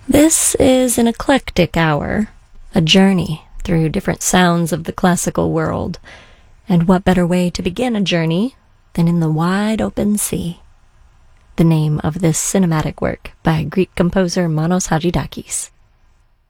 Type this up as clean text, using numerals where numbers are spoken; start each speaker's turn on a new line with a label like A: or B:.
A: This is an eclectic hour, a journey through different sounds of the classical world. And what better way to begin a journey than in the wide open sea? The name of this cinematic work by Greek composer Manos Hadjidakis.